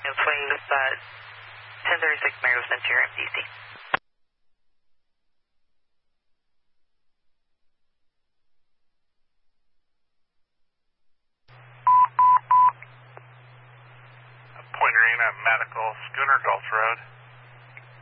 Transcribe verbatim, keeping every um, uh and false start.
Swing this uh, ten thirty-six Mario Centurion D C. Point Arena, Medical, Schooner Gulch Road.